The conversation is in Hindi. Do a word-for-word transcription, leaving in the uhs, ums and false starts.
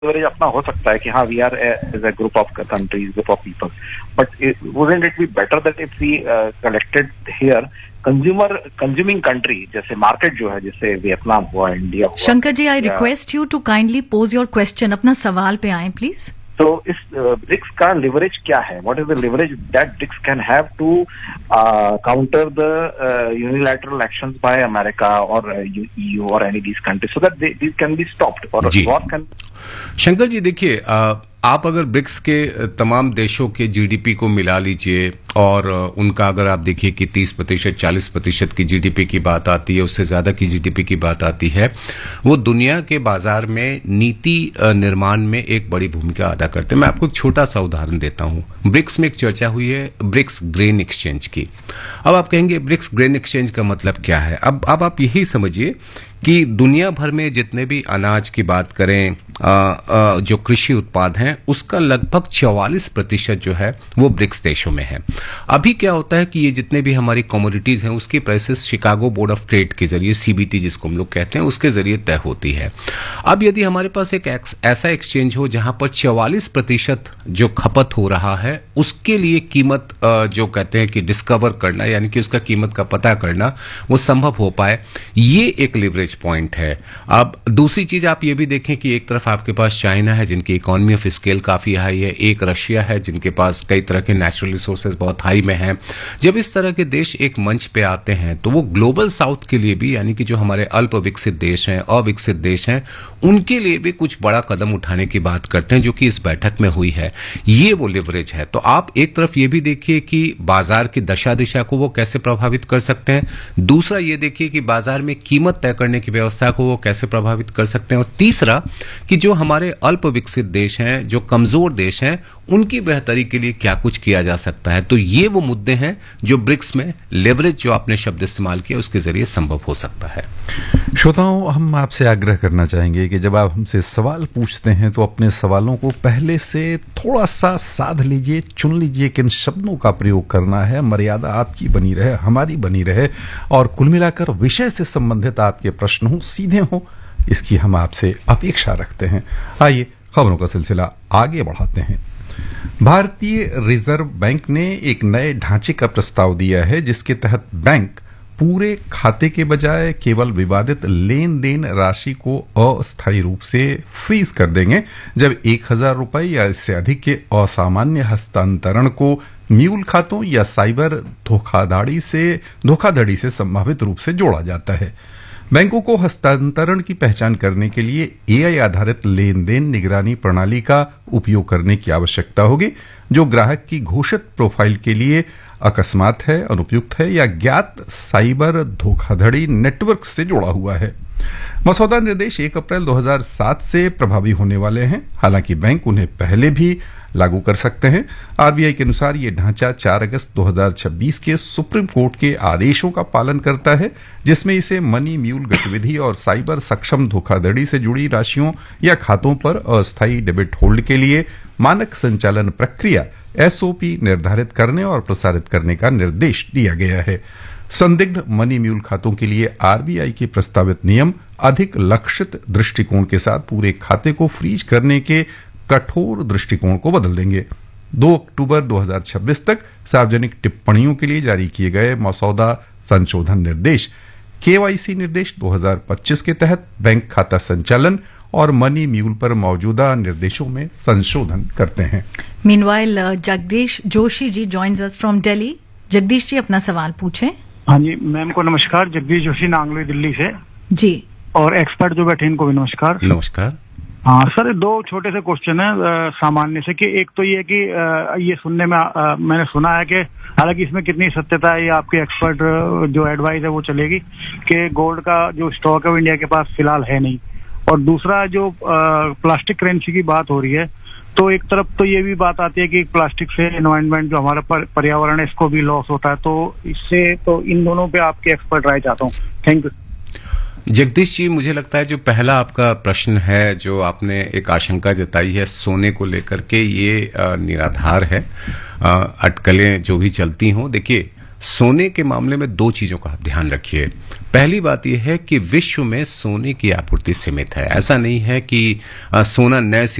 leverage अपना हो सकता है कि हाँ, we are as a group of countries, group of people, but it, wouldn't it be better that if we uh, collected here consumer consuming country, जैसे मार्केट जो है, जैसे वियतनाम हुआ, इंडिया हुआ। Shankar ji, I request you to kindly pose your question, अपना सवाल पे आए प्लीज। तो इस ब्रिक्स uh, का लिवरेज क्या है? What is the leverage that BRICS can have to counter the unilateral actions by America और ईयू और any these countries so that these can be stopped और वॉर कैन। शंकर जी देखिए, आप अगर ब्रिक्स के तमाम देशों के जीडीपी को मिला लीजिए और उनका अगर आप देखिए कि तीस प्रतिशत चालीस प्रतिशत की जीडीपी की बात आती है, उससे ज्यादा की जीडीपी की बात आती है, वो दुनिया के बाजार में नीति निर्माण में एक बड़ी भूमिका अदा करते हैं। मैं आपको एक छोटा सा उदाहरण देता हूं। ब्रिक्स में एक चर्चा हुई है ब्रिक्स ग्रेन एक्सचेंज की। अब आप कहेंगे ब्रिक्स ग्रेन एक्सचेंज का मतलब क्या है? अब अब आप यही समझिए कि दुनिया भर में जितने भी अनाज की बात करें, आ, आ, जो कृषि उत्पाद हैं, उसका लगभग चौवालीस प्रतिशत जो है वो ब्रिक्स देशों में है। अभी क्या होता है कि ये जितने भी हमारी कमोडिटीज हैं उसकी prices Chicago board of trade के जरिए, सीबीटी जिसको हम लोग कहते हैं, उसके जरिए तय होती है। अब यदि हमारे पास एक ऐसा एक्सचेंज हो जहां पर चौवालीस प्रतिशत जो खपत हो रहा है उसके लिए कीमत जो कहते हैं कि डिस्कवर करना, यानी कि उसका कीमत का पता करना, वो संभव हो पाए, ये एक लिवरेज पॉइंट है। अब दूसरी चीज आप ये भी देखें कि एक तरफ आपके पास चाइना है जिनकी इकोनॉमी ऑफ स्केल काफी हाई है, एक रशिया है जिनके पास कई तरह के नेचुरल रिसोर्सेज बहुत हाई में हैं। जब इस तरह के देश एक मंच पे आते हैं तो वो ग्लोबल साउथ के लिए भी, यानी कि जो हमारे अल्प विकसित देश हैं, अविकसित देश हैं, उनके लिए भी कुछ बड़ा कदम उठाने की बात करते हैं, जो कि इस बैठक में हुई है। ये वो लिवरेज है। तो आप एक तरफ ये भी देखिए कि बाजार की दशा दिशा को वो कैसे प्रभावित कर सकते हैं, दूसरा ये देखिए कि बाजार में कीमत तय करने की व्यवस्था को वो कैसे प्रभावित कर सकते हैं, और तीसरा कि जो हमारे अल्प विकसित देश हैं, जो कमजोर देश हैं, उनकी बेहतरी के लिए क्या कुछ किया जा सकता है। तो ये वो मुद्दे हैं जो ब्रिक्स में लेवरेज, जो आपने शब्द इस्तेमाल किया, उसके जरिए संभव हो सकता है। श्रोताओं, हम आपसे आग्रह करना चाहेंगे कि जब आप हमसे सवाल पूछते हैं तो अपने सवालों को पहले से थोड़ा सा साध लीजिए, चुन लीजिए किन शब्दों का प्रयोग करना है, मर्यादा आपकी बनी रहे, हमारी बनी रहे, और कुल मिलाकर विषय से संबंधित आपके प्रश्न हो, सीधे हो, इसकी हम आपसे अपेक्षा रखते हैं। आइए खबरों का सिलसिला आगे बढ़ाते हैं। भारतीय रिजर्व बैंक ने एक नए ढांचे का प्रस्ताव दिया है जिसके तहत बैंक पूरे खाते के बजाय केवल विवादित लेन देन राशि को अस्थायी रूप से फ्रीज कर देंगे जब एक हजार रुपए या इससे अधिक के असामान्य हस्तांतरण को म्यूल खातों या साइबर धोखाधड़ी से धोखाधड़ी से संभावित रूप से जोड़ा जाता है। बैंकों को हस्तांतरण की पहचान करने के लिए एआई आधारित लेन देन निगरानी प्रणाली का उपयोग करने की आवश्यकता होगी, जो ग्राहक की घोषित प्रोफाइल के लिए अकस्मात है, अनुपयुक्त है या ज्ञात साइबर धोखाधड़ी नेटवर्क से जुड़ा हुआ है। मसौदा निर्देश एक अप्रैल दो हज़ार सात से प्रभावी होने वाले हैं। हालांकि बैंक उन्हें पहले भी लागू कर सकते हैं। आरबीआई के अनुसार ये ढांचा चार अगस्त दो हज़ार छब्बीस के सुप्रीम कोर्ट के आदेशों का पालन करता है, जिसमें इसे मनी म्यूल गतिविधि और साइबर सक्षम धोखाधड़ी से जुड़ी राशियों या खातों पर अस्थायी डेबिट होल्ड के लिए मानक संचालन प्रक्रिया एसओपी निर्धारित करने और प्रसारित करने का निर्देश दिया गया है। संदिग्ध मनी म्यूल खातों के लिए आरबीआई के प्रस्तावित नियम अधिक लक्षित दृष्टिकोण के साथ पूरे खाते को फ्रीज करने के कठोर दृष्टिकोण को बदल देंगे। दो अक्टूबर दो हज़ार छब्बीस तक सार्वजनिक टिप्पणियों के लिए जारी किए गए मसौदा संशोधन निर्देश केवाईसी निर्देश दो हज़ार पच्चीस के तहत बैंक खाता संचालन और मनी म्यूल पर मौजूदा निर्देशों में संशोधन करते हैं। Meanwhile Jagdish Joshi ji joins us from Delhi. Jagdish ji, अपना सवाल पूछें। हाँ जी, मैम को नमस्कार। जगदीश जोशी, नांगलोई, दिल्ली से जी। और एक्सपर्ट जो बैठे इनको भी नमस्कार। नमस्कार। हाँ सर, दो छोटे से क्वेश्चन है सामान्य से कि एक तो ये कि आ, ये सुनने में आ, मैंने सुना है कि हालांकि इसमें कितनी सत्यता है ये आपके एक्सपर्ट जो एडवाइस है वो चलेगी कि गोल्ड का जो स्टॉक है वो इंडिया के पास फिलहाल है नहीं। और दूसरा जो आ, प्लास्टिक करेंसी की बात हो रही है, तो एक तरफ तो ये भी बात आती है कि प्लास्टिक से एनवायरनमेंट जो हमारा पर, पर्यावरण है इसको भी लॉस होता है। तो इससे तो इन दोनों पे आपके एक्सपर्ट राय चाहता हूँ। Thank you. जगदीश जी, मुझे लगता है जो पहला आपका प्रश्न है, जो आपने एक आशंका जताई है सोने को लेकर के, ये निराधार है। अटकलें जो भी चलती हों, देखिए सोने के मामले में दो चीजों का ध्यान रखिए। पहली बात यह है कि विश्व में सोने की आपूर्ति सीमित है। ऐसा नहीं है कि सोना नए